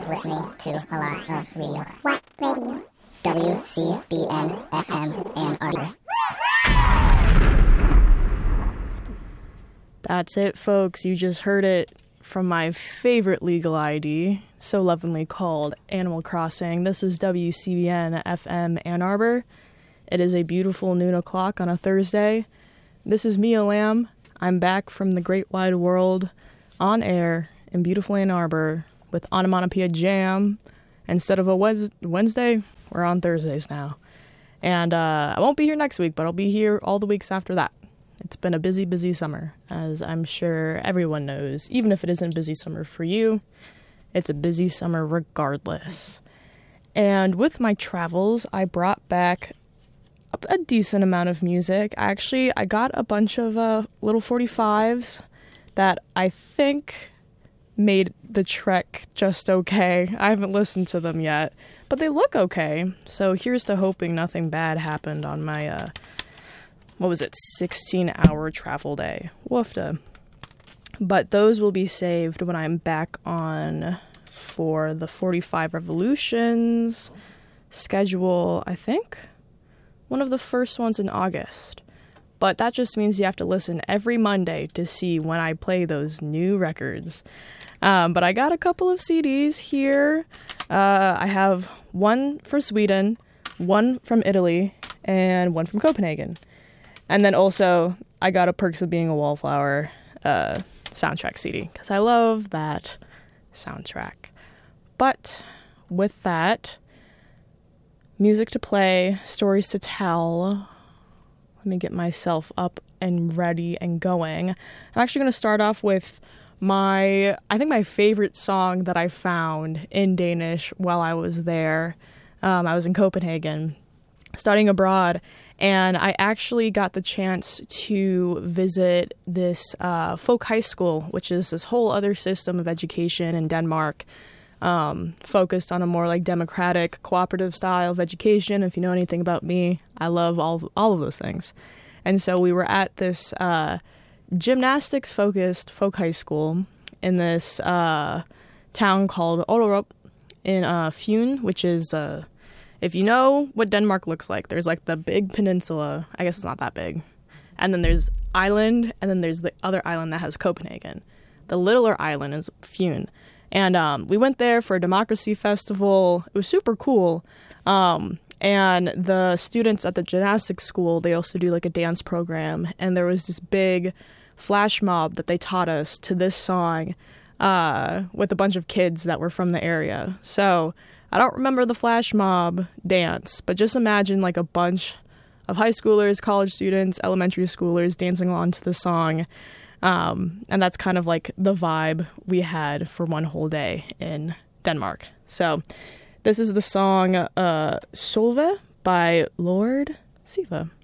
listening to a lot of radio. What radio? WCBN FM Ann Arbor. That's it, folks. You just heard it from my favorite legal ID, so lovingly called Animal Crossing. This is WCBN FM Ann Arbor. It is a beautiful noon o'clock on a Thursday. This is Mia Lamb. I'm back from the great wide world on air in beautiful Ann Arbor with Onomatopoeia Jam. Instead of a Wednesday, we're on Thursdays now. And I won't be here next week, but I'll be here all the weeks after that. It's been a busy, busy summer, as I'm sure everyone knows. Even if it isn't a busy summer for you, it's a busy summer regardless. And with my travels, I brought back a decent amount of music. I got a bunch of little 45s that I think made the trek just okay. I haven't listened to them yet, but they look okay. So here's to hoping nothing bad happened on my 16-hour travel day. Woofda. But those will be saved when I'm back on for the 45 Revolutions schedule, I think. One of the first ones in August. But that just means you have to listen every Monday to see when I play those new records. But I got a couple of CDs here. I have one from Sweden, one from Italy, and one from Copenhagen. And then also, I got a Perks of Being a Wallflower soundtrack CD, because I love that soundtrack. But with that, music to play, stories to tell. Let me get myself up and ready and going. I'm actually going to start off with my favorite song that I found in Danish while I was there. I was in Copenhagen, studying abroad. And I actually got the chance to visit this folk high school, which is this whole other system of education in Denmark, focused on a more like democratic, cooperative style of education. If you know anything about me, I love all of those things. And so we were at this gymnastics-focused folk high school in this town called Ollerup in Fyn, which is... if you know what Denmark looks like, there's like the big peninsula. I guess it's not that big. And then there's island, and then there's the other island that has Copenhagen. The littler island is Fyn. And we went there for a democracy festival. It was super cool. And the students at the gymnastics school, they also do like a dance program. And there was this big flash mob that they taught us to this song with a bunch of kids that were from the area. So... I don't remember the flash mob dance, but just imagine like a bunch of high schoolers, college students, elementary schoolers dancing along to the song. And that's kind of like the vibe we had for one whole day in Denmark. So this is the song Solve by Lord Siva.